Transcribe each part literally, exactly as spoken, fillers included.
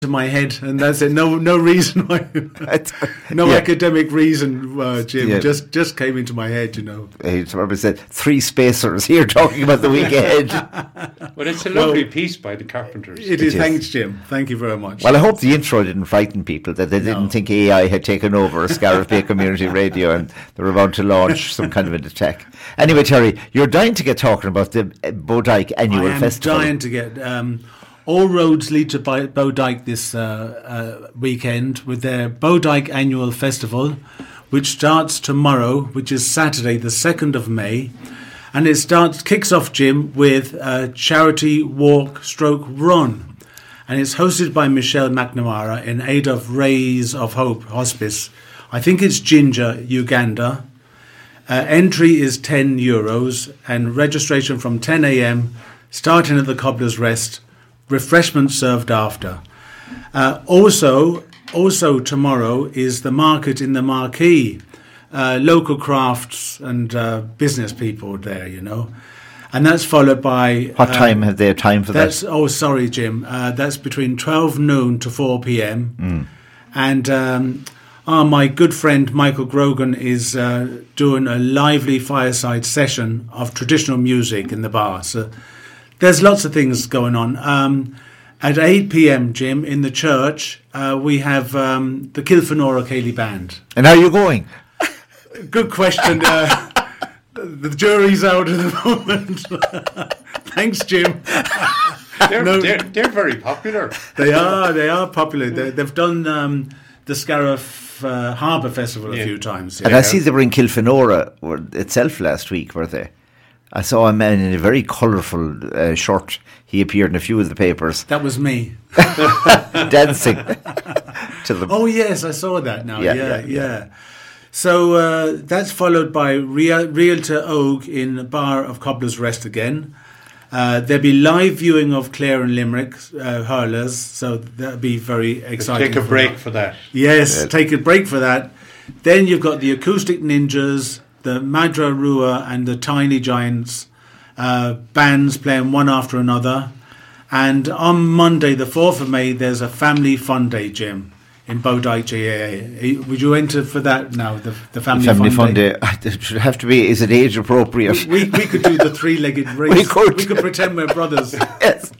to my head, and that's it. No, no reason why. no yeah. academic reason, uh, Jim. Yeah. Just, just came into my head. You know. He probably said three spacers here talking about the week ahead. Well, it's a lovely well, piece by the Carpenters. It, it is. Thanks, Jim. Thank you very much. Well, I hope the intro didn't frighten people, that they didn't no. think A I had taken over Scariff Bay Community Radio and they were about to launch some kind of an attack. Anyway, Terry, you're dying to get talking about the Bodyke Annual I am Festival. dying to get. Um, all roads lead to Bodyke this uh, uh, weekend with their Bodyke Annual Festival, which starts tomorrow, which is Saturday, the second of May. And it starts, kicks off, Jim, with a charity walk stroke run. And it's hosted by Michelle McNamara in aid of Rays of Hope Hospice. I think it's Ginger, Uganda. Uh, entry is ten euros and registration from ten a.m, starting at the Cobbler's Rest, refreshments served after. Uh, also, also tomorrow is the market in the Marquee. Uh, local crafts and uh, business people there, you know. And that's followed by... What uh, time have they time for that's, that? Oh, sorry, Jim. Uh, that's between twelve noon to four p.m. Mm. And um, oh, my good friend Michael Grogan is uh, doing a lively fireside session of traditional music in the bar. So there's lots of things going on. Um, at eight p.m, Jim, in the church, uh, we have um, the Kilfenora Ceilidh Band. And how are you going? Good question. Uh, the jury's out at the moment. Thanks, Jim. They're, no, they're, they're very popular. They are. They are popular. They, they've done um, the Scariff uh, Harbour Festival yeah. a few times. Yeah. And I see they were in Kilfenora itself last week, were they? I saw a man in a very colourful uh, shirt. He appeared in a few of the papers. That was me. Dancing. to the oh, yes, I saw that now. Yeah, yeah, yeah. yeah. So uh, that's followed by Real, Realtor Oak in Bar of Cobbler's Rest again. Uh, there'll be live viewing of Clare and Limerick uh, hurlers, so that'll be very exciting. Take a for break that. for that. Yes, yeah. Take a break for that. Then you've got the Acoustic Ninjas, the Madra Rua and the Tiny Giants uh, bands playing one after another. And on Monday, the fourth of May, there's a family fun day, Jim, in Bodyke G A A. Would you enter for that now, the, the family, the family fun, fun day? day? It should have to be, is it age appropriate? We, we, we could do the three-legged race. We could. We could pretend we're brothers. Yes.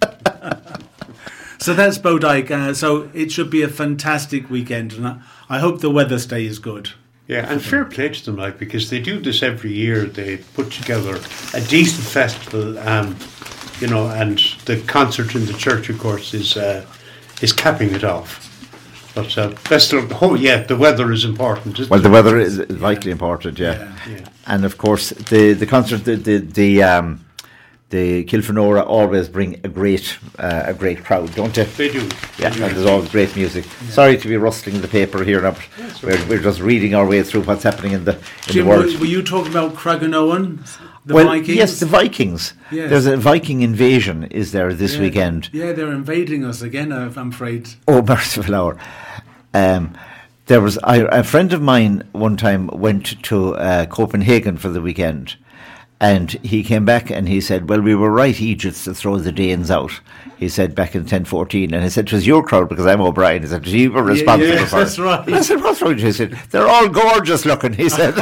So that's Bodyke. Uh, so it should be a fantastic weekend. And I, I hope the weather stays good. Yeah, and fair play to them, like, because they do this every year. They put together a decent festival, um, you know, and the concert in the church, of course, is uh, is capping it off. But uh, best of, oh yeah, the weather is important. Isn't well, it? the weather is vitally important, yeah. Yeah. yeah. And of course, the the concert, the the the, um, the Kilfenora always bring a great uh, a great crowd, don't they? They do. Yeah, they do. and there's always great music. Yeah. Sorry to be rustling the paper here now. But we're, we're just reading our way through what's happening in the in Jim, the world. Were, were you talking about Craigenowan? The well, Vikings? yes, the Vikings. Yes. There's a Viking invasion, is there, this yeah. weekend? Yeah, they're invading us again, I'm afraid. Oh, merciful hour. Um, there was I, a friend of mine one time went to uh, Copenhagen for the weekend, and he came back and he said, well, we were right Egypts to throw the Danes out. He said back in ten fourteen, and he said, it was your crowd because I'm O'Brien. He said, you were responsible yeah, yes, for that's it. Right. I said, what's wrong with you? He said, they're all gorgeous looking, he said.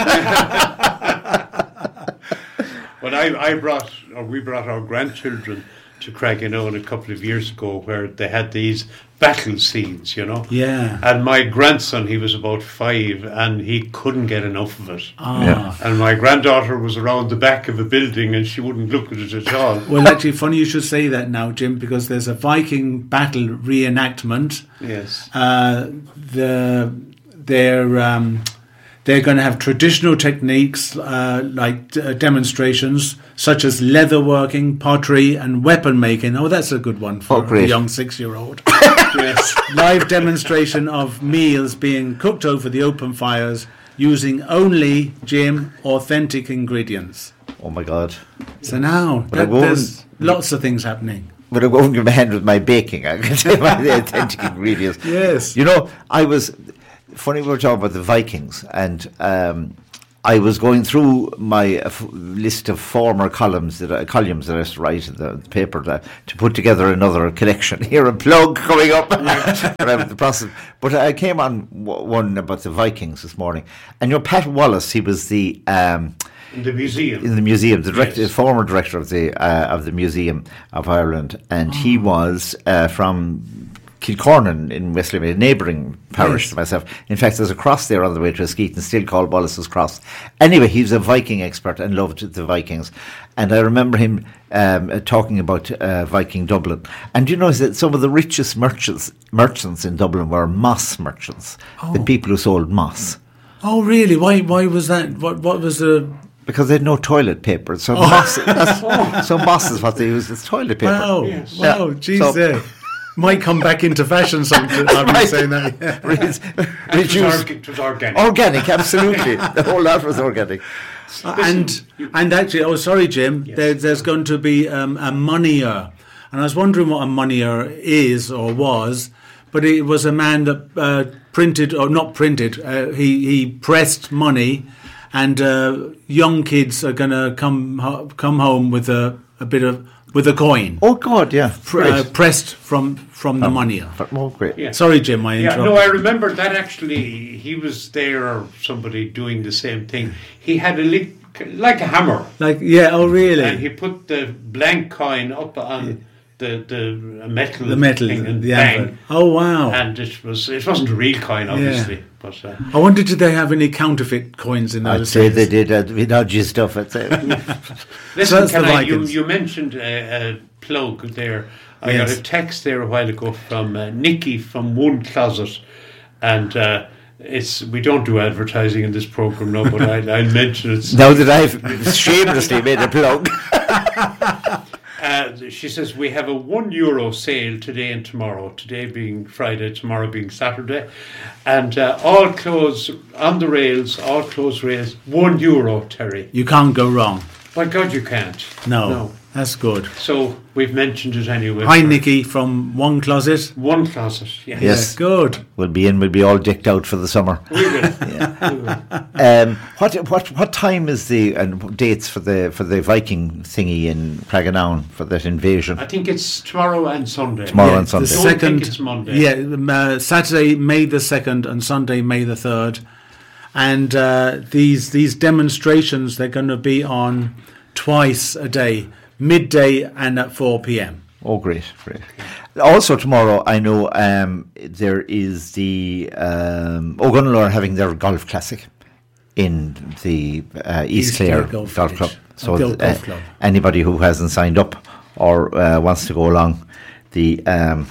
But I, I brought, or we brought our grandchildren to Craigenowan a couple of years ago, where they had these battle scenes, you know. Yeah. And my grandson, he was about five, and he couldn't get enough of it. Ah. Yeah. And my granddaughter was around the back of a building, and she wouldn't look at it at all. Well, actually, funny you should say that now, Jim, because there's a Viking battle reenactment. Yes. Uh, the they're um, they're going to have traditional techniques uh, like uh, demonstrations such as leatherworking, pottery, and weapon making. Oh, that's a good one for oh, a young six-year-old. Yes. Live demonstration of meals being cooked over the open fires using only, Jim, authentic ingredients. Oh my God. So now that, there's lots of things happening. But I won't give my hand with my baking. I can say my authentic ingredients. Yes. You know, I was funny. We were talking about the Vikings, and um, I was going through my uh, f- list of former columns that I, columns that I used to write in the paper to, to put together another collection. Here, a plug coming up. And I'm in the process. But I came on w- one about the Vikings this morning, and you know Pat Wallace, he was the um, in the museum. in the museum, the director, Yes. former director of the uh, of the Museum of Ireland, and he was uh, from Kilcornan in West Limerick, a neighbouring parish Yes. to myself. In fact, there's a cross there on the way to Askeaton, still called Wallace's Cross. Anyway, he was a Viking expert and loved the Vikings. And I remember him um, uh, talking about uh, Viking Dublin. And you know that some of the richest merchants merchants in Dublin were moss merchants, the Oh. people who sold moss. Oh, really? Why? Why was that? What? What was the? Because they had no toilet paper. So moss, that's, so moss is what they use as toilet paper. Wow! Yes. Wow! Yeah. Jeez, So- there. Might come back into fashion sometime. I've been Right. saying that. Yeah. Re- It was, reduce- org- it was organic. Organic, absolutely. The whole lot was organic. Uh, and and actually, oh, sorry, Jim. Yes. There, there's going to be um, a moneyer, and I was wondering what a moneyer is or was, but it was a man that uh, printed or not printed. Uh, he he pressed money, and uh, young kids are going to come ho- come home with a, a bit of with a coin Oh, God, yeah. pr- uh, pressed from from the moneyer. Oh, great. Yeah. Sorry, Jim. I Yeah, interrupted. no, I remember that actually. He was there, or somebody doing the same thing. He had a li- like a hammer, Like yeah. Oh, really? and he put the blank coin up on the the metal, the metal, thing and the bang, anvil. Oh, wow. and it was it wasn't a real coin, obviously, but. Uh, I wonder, did they have any counterfeit coins in those I'd say days? they did uh, dodgy stuff, I'd say. Listen, that's can the I, you, Vikings. you mentioned a, a plug there. I Yes. got a text there a while ago from uh, Nikki from One Closet, and uh, it's we don't do advertising in this program, no, but I, I'll mention it. Now that I've shamelessly made a plug. Uh, she says we have a one euro sale today and tomorrow. Today being Friday, tomorrow being Saturday, and uh, all clothes on the rails, all clothes rails, one euro. Terry, You can't go wrong. by God, you can't. No, no. that's good. So we've mentioned it anyway. Hi, Nikki from One Closet. One Closet. Yes. Yes. Yeah, good. We'll be in, we'll be all decked out for the summer. We will. We will. Um, what what what time is the and dates for the for the Viking thingy in Craganown for that invasion? I think it's tomorrow and Sunday. Tomorrow and the Sunday. Don't second. think it's Monday. Yeah, um, uh, Saturday, May the second, and Sunday, May the third. And uh, these these demonstrations, they're going to be on twice a day, midday and at four p.m. Oh, great, great. Also tomorrow, I know um, there is the um, O'Gunlow are having their golf classic in the uh, East, East Clare Clare Golf Golf, Village. Club. So Oh, Golf- uh, Golf Club. anybody who hasn't signed up or uh, wants to go along, the um,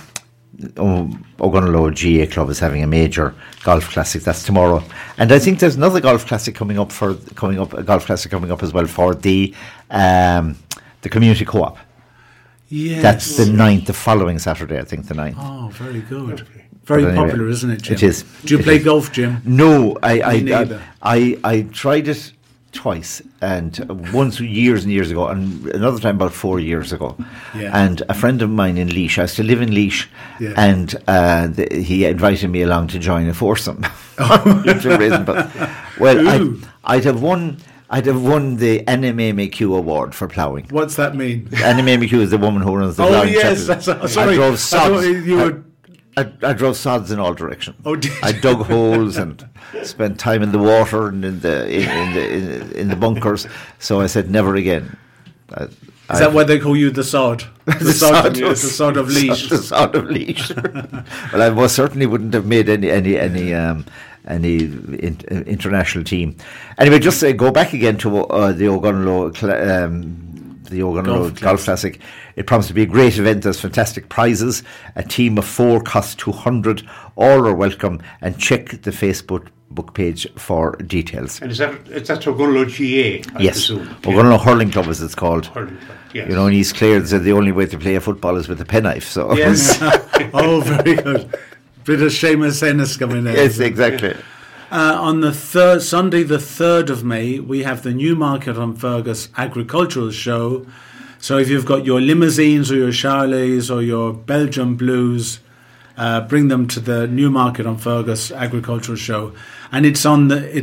O- O'Gunlow G A Club is having a major golf classic. That's tomorrow, and I think there's another golf classic coming up for coming up a golf classic coming up as well for the um, the community co-op. Yes. That's the ninth, the following Saturday, I think, the ninth. Oh, very good. Okay. Very But anyway, popular, isn't it, Jim? it is. Do you It play is. golf, Jim? No, I I, Me neither. I I I tried it twice, and once years and years ago, and another time about four years ago. Yeah. And a friend of mine in Laois, I used to live in Laois, Yeah. and uh, the, he invited me along to join a foursome. For some reason, but well, I'd, Ooh. I'd have won. I'd have won the N M A M A Q award for ploughing. What's that mean? N M A M A Q is the woman who runs the Oh, ploughing yes. championship. That's, oh, sorry. I drove I sods. thought you were... I, I drove sods in all directions. Oh, did I you? dug holes and spent time in the water and in the in, in the in, in the bunkers. So I said never again. I, Is that why they call you the sod? The, sod, the sod of Laois. The sod of Laois. Well, I most certainly wouldn't have made any any any um, any in, uh, international team. Anyway, just uh, go back again to uh, the O'Gunlow cl- um, the O'Gunlow Golf Golf, Classic. It promises to be a great event. There's fantastic prizes. A team of four costs two hundred. All are welcome. And check the Facebook book page for details. And is that is that O'Gunlow G A? I Yes, presume? O'Gunlow Hurling Club, as it's called. Hurling Club, yes. You know, in East Clare, they said the only way to play a football is with a penknife. So Yes. Oh, very good. Bit of Seamus Ennis coming in. yes, exactly. Uh, on the third Sunday, the third of May, we have the Newmarket on Fergus Agricultural Show. So if you've got your limousines or your Charlets or your Belgian Blues, uh, bring them to the Newmarket on Fergus Agricultural Show, and it's on the it's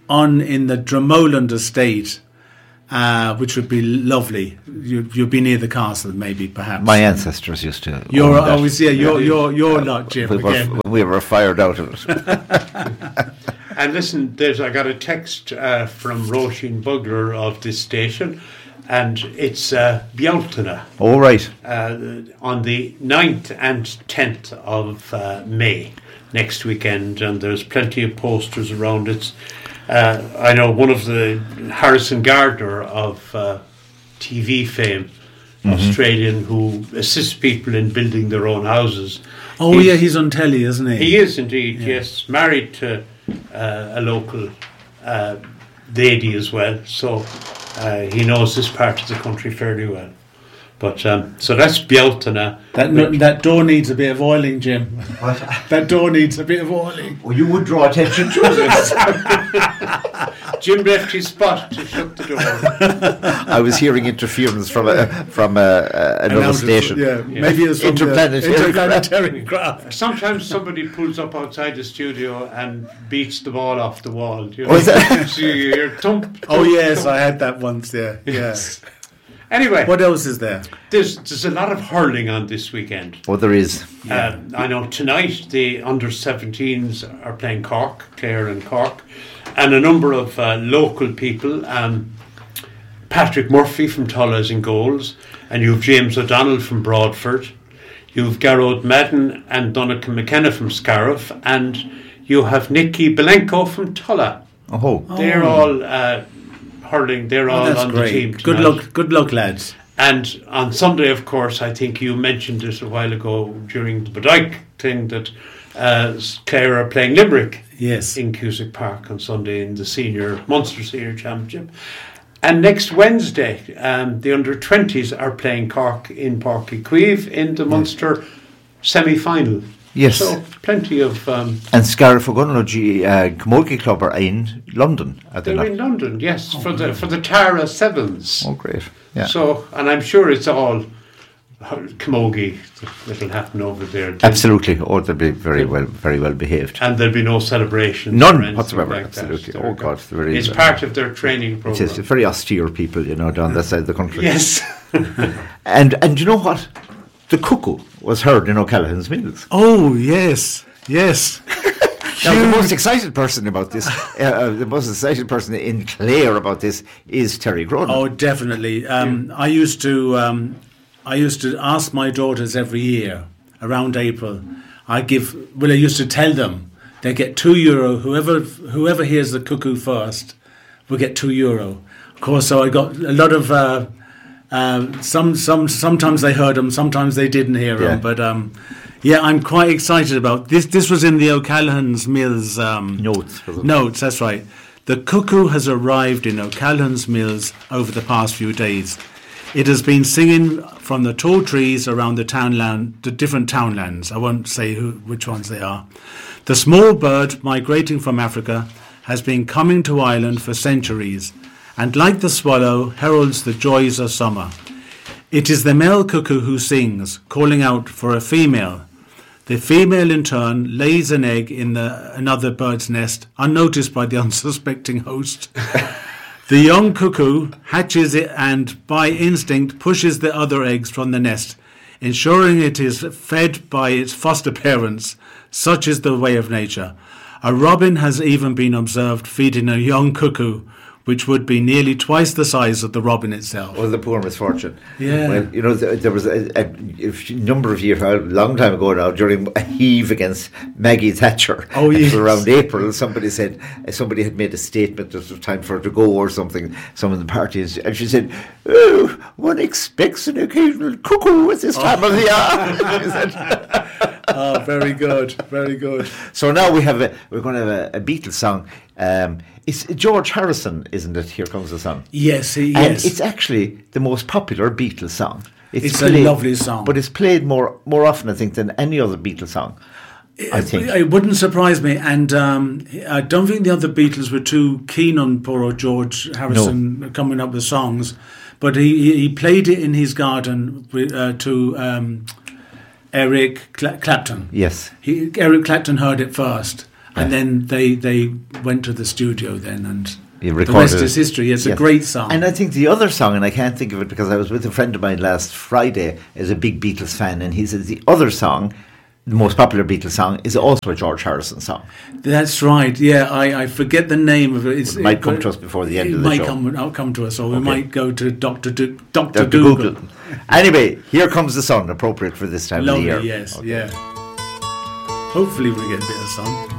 on in the Dromoland estate, uh, which would be lovely. You, you'd be near the castle, maybe, perhaps. My ancestors used to. You're own that. always yeah. You're you're you're not Jim we were, again. we were fired out of it. And listen, there's I got a text uh, from Roisin Bugler of this station, and it's uh, Bealtaine All right. uh, on the ninth and tenth of uh, May next weekend, and there's plenty of posters around it. Uh, I know one of the Harrison Gardner of uh, T V fame, Mm-hmm. Australian, who assists people in building their own houses. Oh He's- yeah, he's on telly, isn't he? He is indeed, yes. Married to uh, a local uh, lady as well, so uh, he knows this part of the country fairly well. But um, so that's Bealtaine. That no, that door needs a bit of oiling, Jim. That door needs a bit of oiling. Well, you would draw attention to it. Jim left his spot to shut the door. I was hearing interference from a, from a, a, another And out of- station. Yeah, maybe it's from the Interplanetary interplanetary craft. Sometimes somebody pulls up outside the studio and beats the ball off the wall. You know? Oh, is that- So you hear thump, Oh thump, yes, thump. I had that once. Yeah, yes. Anyway, What else is there? there's there's a lot of hurling on this weekend. Oh, there is. Uh, I know tonight the under seventeens are playing Cork, Clare and Cork, and a number of uh, local people. Um, Patrick Murphy from Tulla is in goals, and you have James O'Donnell from Broadford, you have Garrod Madden and Donncha McKenna from Scariff, and you have Nicky Belenko from Tulla. Oh, They're all uh, hurling. They're Oh, all that's on the great. team Good tonight. luck, good luck, lads. And on Sunday, of course, I think you mentioned it a while ago during the Bodyke thing that uh, Clare are playing Limerick Yes. in Cusack Park on Sunday in the senior Munster Senior Championship. And next Wednesday, um, the under twenties are playing Cork in Páirc Uí Chaoimh in the Munster semi-final. yes. So plenty of. Um, And Scariff Ogunlogy uh, Camogie Club are in London, are they they're not? in London, yes, for the for the Tara Sevens. Oh, great. Yeah. So, and I'm sure it's all camogie that'll happen over there. Absolutely. Oh, they'll be very well, very well behaved. And there'll be no celebrations. None or anything whatsoever, like absolutely. That. Oh, God, there is, It's uh, part of their training It program. is very austere people, you know, down that side of the country. Yes. And and you know what? The cuckoo was heard in O'Callaghan's Mills. Oh yes, yes. Now, the most excited person about this, uh, uh, the most excited person in Clare about this is Terry Cronin. Oh, definitely. Um, I used to, um, I used to ask my daughters every year around April. I give. Well, I used to tell them they get two euro. Whoever whoever hears the cuckoo first will get two euro. Of course, so I got a lot of. Uh, uh, some some sometimes they heard them, sometimes they didn't hear Yeah. them. But um, yeah, I'm quite excited about this. This was in the O'Callaghan's Mills um, Notes. was it? Notes, that's right. The cuckoo has arrived in O'Callaghan's Mills over the past few days. It has been singing from the tall trees around the townland, the different townlands. I won't say who, which ones they are. The small bird migrating from Africa has been coming to Ireland for centuries, and like the swallow, heralds the joys of summer. It is the male cuckoo who sings, calling out for a female. The female, in turn, lays an egg in the, another bird's nest, unnoticed by the unsuspecting host. The young cuckoo hatches it and, by instinct, pushes the other eggs from the nest, ensuring it is fed by its foster parents. Such is the way of nature. A robin has even been observed feeding a young cuckoo, which would be nearly twice the size of the robin itself. Oh, the poor misfortune. Yeah. Well, you know, th- there was a, a, a number of years, a long time ago now, during a heave against Maggie Thatcher. Oh, It was yes. around April, somebody said, uh, somebody had made a statement that it was time for her to go or something, some of the parties, and she said, oh, one expects an occasional cuckoo at this time of the year. She said. Oh, very good, very good. So now we have a, we're going to have a, a Beatles song. Um, it's George Harrison, isn't it? Here Comes the Sun. Yes, he, And yes. it's actually the most popular Beatles song. It's a lovely song. But it's played more more often, I think, than any other Beatles song. I think. It wouldn't surprise me, and um, I don't think the other Beatles were too keen on poor old George Harrison coming up with songs, but he, he he played it in his garden with, uh, to um, Eric Cla- Clapton. Yes. He, Eric Clapton heard it first, And then they they went to the studio then, and You the recorded rest it. is history. It's Yes. a great song. And I think the other song, and I can't think of it because I was with a friend of mine last Friday, is a big Beatles fan, and he says the other song, the most popular Beatles song, is also a George Harrison song. That's right. Yeah, I, I forget the name of it. It's, It might come but to us before the end it of the might show. come, I'll come to us, or we Okay. might go to Doctor Do- Doctor Doctor Google. Google. Anyway, Here Comes the Sun, appropriate for this time Lovely, of the year. yes, Okay. yeah. Hopefully we get a bit of sun.